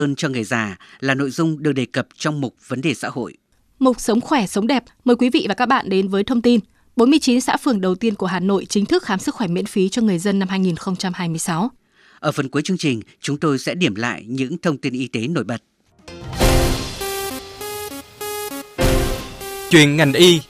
ơn cho người già là nội dung được đề cập trong mục vấn đề xã hội. Mục Sống khỏe sống đẹp, mời quý vị và các bạn đến với thông tin 49 xã phường đầu tiên của Hà Nội chính thức khám sức khỏe miễn phí cho người dân năm 2026. Ở phần cuối chương trình, chúng tôi sẽ điểm lại những thông tin y tế nổi bật. Chuyện ngành y.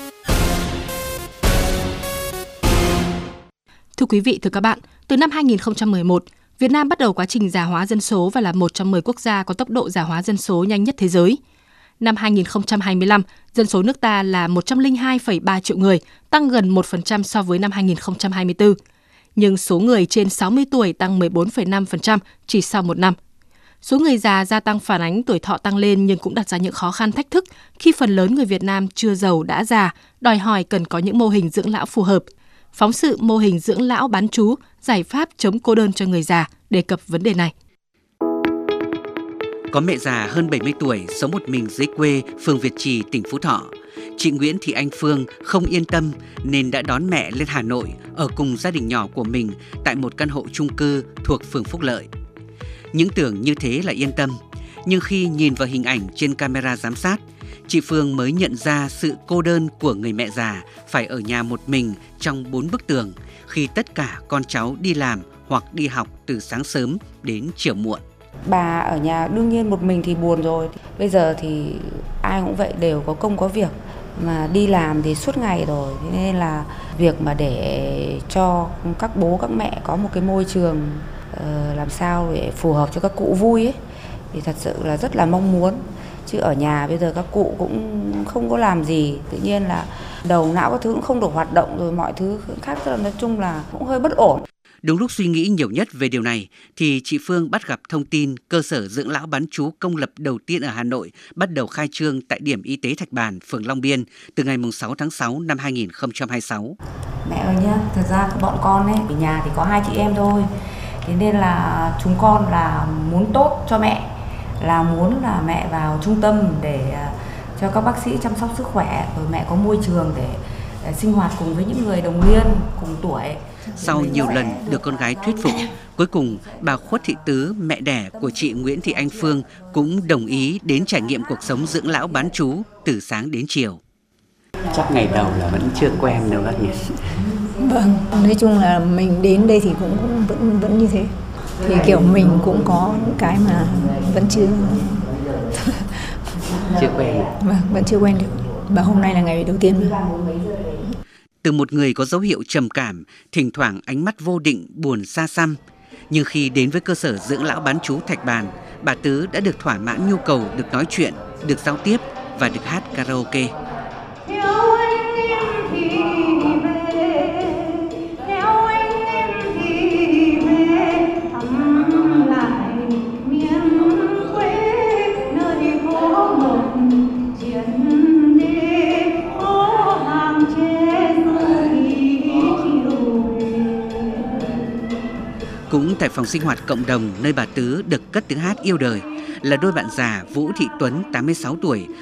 Thưa quý vị, thưa các bạn, từ năm 2011, Việt Nam bắt đầu quá trình già hóa dân số và là một trong 10 quốc gia có tốc độ già hóa dân số nhanh nhất thế giới. Năm 2025, dân số nước ta là 102,3 triệu người, tăng gần 1% so với năm 2024. Nhưng số người trên 60 tuổi tăng 14,5% chỉ sau một năm. Số người già gia tăng phản ánh tuổi thọ tăng lên nhưng cũng đặt ra những khó khăn thách thức khi phần lớn người Việt Nam chưa giàu đã già, đòi hỏi cần có những mô hình dưỡng lão phù hợp. Phóng sự mô hình dưỡng lão bán trú, giải pháp chống cô đơn cho người già đề cập vấn đề này. Có mẹ già hơn 70 tuổi sống một mình dưới quê, phường Việt Trì, tỉnh Phú Thọ. Chị Nguyễn Thị Anh Phương không yên tâm nên đã đón mẹ lên Hà Nội ở cùng gia đình nhỏ của mình tại một căn hộ chung cư thuộc phường Phúc Lợi. Những tưởng như thế là yên tâm, nhưng khi nhìn vào hình ảnh trên camera giám sát, chị Phương mới nhận ra sự cô đơn của người mẹ già phải ở nhà một mình trong 4 bức tường khi tất cả con cháu đi làm hoặc đi học từ sáng sớm đến chiều muộn. Bà ở nhà đương nhiên một mình thì buồn rồi. Bây giờ thì ai cũng vậy, đều có công có việc, mà đi làm thì suốt ngày rồi. Thế nên là việc mà để cho các bố các mẹ có một cái môi trường làm sao để phù hợp cho các cụ vui ấy, thì thật sự là rất là mong muốn. Chứ ở nhà bây giờ các cụ cũng không có làm gì, tự nhiên là đầu não các thứ cũng không được hoạt động, rồi mọi thứ khác, tức là nói chung là cũng hơi bất ổn. Đúng lúc suy nghĩ nhiều nhất về điều này thì chị Phương bắt gặp thông tin cơ sở dưỡng lão bán trú công lập đầu tiên ở Hà Nội bắt đầu khai trương tại điểm y tế Thạch Bàn, phường Long Biên từ ngày 6 tháng 6 năm 2026. Mẹ ơi nhá, thật ra bọn con ấy, ở nhà thì có 2 chị em thôi. Thế nên là chúng con là muốn tốt cho mẹ, là muốn là mẹ vào trung tâm để cho các bác sĩ chăm sóc sức khỏe, rồi mẹ có môi trường để sinh hoạt cùng với những người đồng niên cùng tuổi. Sau nhiều lần được con gái thuyết phục, cuối cùng bà Khuất Thị Tứ, mẹ đẻ của chị Nguyễn Thị Anh Phương cũng đồng ý đến trải nghiệm cuộc sống dưỡng lão bán trú từ sáng đến chiều. Chắc ngày đầu là vẫn chưa quen đâu bác nhỉ? Vâng, nói chung là mình đến đây thì cũng vẫn như thế. Thì kiểu mình cũng có những cái mà vẫn chưa quen. Vâng, vẫn chưa quen được. Và hôm nay là ngày đầu tiên. Từ một người có dấu hiệu trầm cảm, thỉnh thoảng ánh mắt vô định, buồn xa xăm, nhưng khi đến với cơ sở dưỡng lão bán trú Thạch Bàn, bà Tứ đã được thỏa mãn nhu cầu được nói chuyện, được giao tiếp và được hát karaoke. Cũng tại phòng sinh hoạt cộng đồng nơi bà Tứ được cất tiếng hát yêu đời là đôi bạn già Vũ Thị Tuấn 86 tuổi